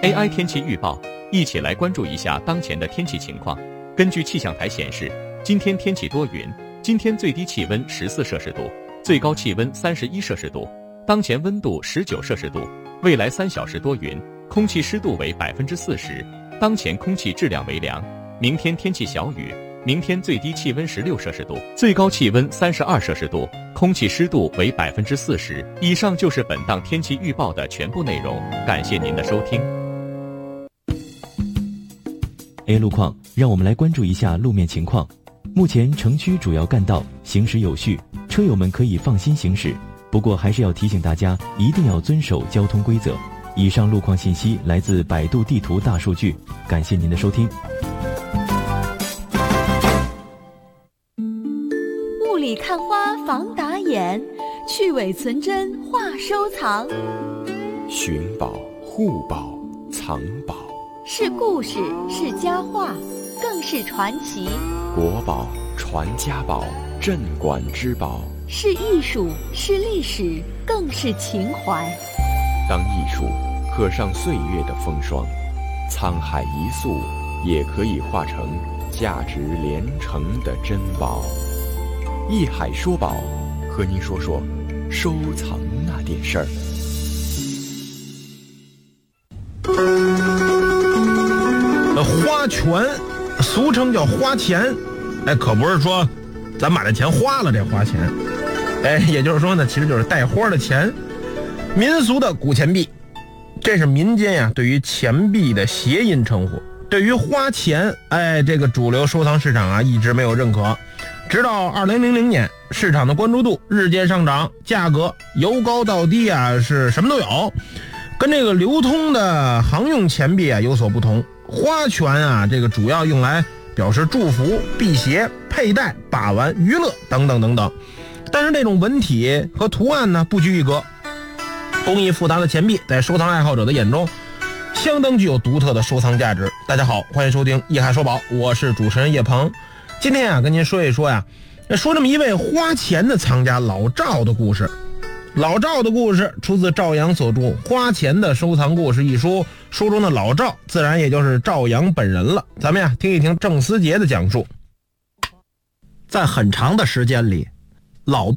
AI 天气预报，一起来关注一下当前的天气情况。根据气象台显示，今天天气多云，今天最低气温14摄氏度，最高气温31摄氏度，当前温度19摄氏度。未来3小时多云，空气湿度为40%，当前空气质量为良。明天天气小雨，明天最低气温16摄氏度，最高气温32摄氏度，空气湿度为40%。以上就是本档天气预报的全部内容，感谢您的收听。 路况，让我们来关注一下路面情况。目前城区主要干道行驶有序，车友们可以放心行驶。不过还是要提醒大家，一定要遵守交通规则。以上路况信息来自百度地图大数据，感谢您的收听。 雾里看花防打眼，去伪存真话收藏。 寻宝、护宝、藏宝， 是故事，是佳话，更是传奇。 国宝、传家宝、镇馆之宝， 是艺术，是历史，更是情怀。 当艺术刻上岁月的风霜，沧海一粟也可以化成价值连城的珍宝。艺海说宝，和您说说收藏那点事儿。 花拳，俗称叫花钱，可不是说咱把这钱花了，这花钱，也就是说呢，其实就是带花的钱。民俗的古钱币，这是民间呀对于钱币的谐音称呼。对于花钱，这个主流收藏市场啊一直没有认可，直到2000年，市场的关注度日渐上涨，价格由高到低啊是什么都有，跟这个流通的行用钱币啊有所不同。花拳啊，这个主要用来表示祝福、辟邪、佩戴、把玩、娱乐等等等等。但是这种文体和图案呢不拘一格，工艺复杂的钱币在收藏爱好者的眼中相当具有独特的收藏价值。大家好，欢迎收听艺海说宝，我是主持人叶鹏。今天啊跟您说一说呀，说这么一位花钱的藏家老赵的故事。老赵的故事出自赵阳所著《花钱的收藏故事》一书，书中的老赵自然也就是赵阳本人了。咱们呀听一听郑思杰的讲述。 在很长的时间里，老